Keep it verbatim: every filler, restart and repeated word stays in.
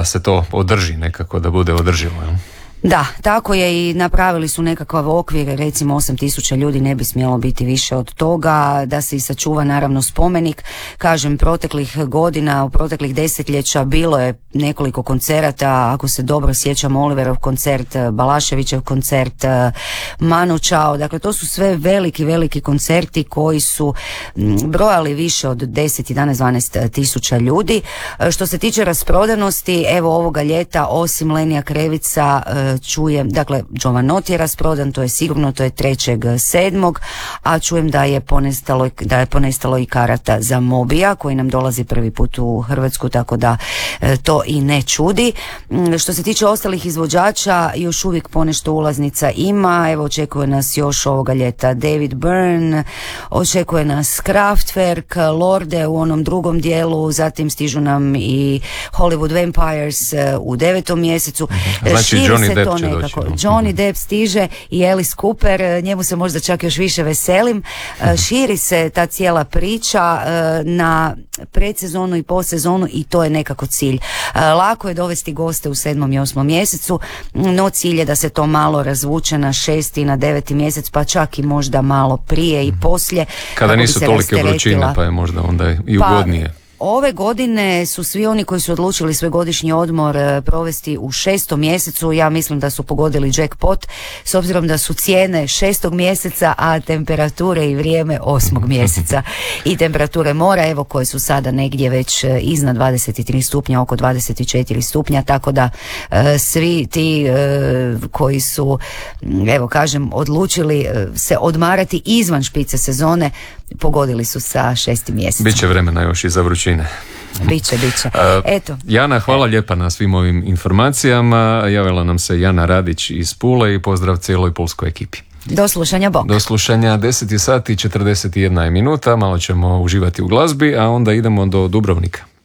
se to održi nekako, da bude održivo. Jel? Da, tako je i napravili su nekakav okvir, recimo osam tisuća ljudi ne bi smjelo biti više od toga, da se i sačuva naravno spomenik. Kažem, proteklih godina, u proteklih desetljeća bilo je nekoliko koncerata, ako se dobro sjećam, Oliverov koncert, Balaševićev koncert, Manu Chao, dakle to su sve veliki, veliki koncerti koji su brojali više od deset, jedanaest, dvanaest tisuća ljudi. Što se tiče rasprodanosti, evo ovoga ljeta, osim Lenija Krevica, čujem, dakle Jovanot je rasprodan, to je sigurno, to je trećeg sedmog, a čujem da je ponestalo, da je ponestalo i karata za Mobija koji nam dolazi prvi put u Hrvatsku, tako da e, to i ne čudi. Što se tiče ostalih izvođača, još uvijek ponešto ulaznica ima, evo očekuje nas još ovoga ljeta David Byrne, očekuje nas Kraftwerk, Lorde u onom drugom dijelu, zatim stižu nam i Hollywood Vampires u devetom mjesecu. Znači Johnny Depp to će nekako. doći. Johnny Depp stiže i Alice Cooper, njemu se možda čak još više veselim. Širi se ta cijela priča na predsezonu i postsezonu i to je nekako cilj. Lako je dovesti goste u sedmom i osmom mjesecu, no cilj je da se to malo razvuče na šesti i na deveti mjesec, pa čak i možda malo prije i poslije. Kada nisu tolike vrućine, pa je možda onda i ugodnije. Pa, ove godine su svi oni koji su odlučili svoj godišnji odmor provesti u šestom mjesecu, ja mislim da su pogodili jackpot, s obzirom da su cijene šestog mjeseca, a temperature i vrijeme osmog mjeseca i temperature mora, evo koje su sada negdje već iznad dvadeset tri stupnja, oko dvadeset četiri stupnja, tako da e, svi ti e, koji su, evo kažem, odlučili e, se odmarati izvan špice sezone, pogodili su sa šestim mjesecom. Biće vremena još i za vrućine. Biće, biće. Eto. Jana, hvala lijepa na svim ovim informacijama. Javila nam se Jana Radić iz Pule i pozdrav cijeloj pulskoj ekipi. Do slušanja, bok. Do slušanja, deset sati i četrdeset jedna minuta, malo ćemo uživati u glazbi, a onda idemo do Dubrovnika.